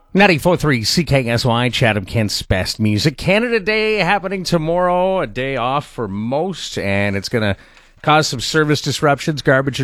94.3 CKSY, Chatham, Kent's best music. Canada Day happening tomorrow, a day off for most, and it's going to cause some service disruptions. Garbage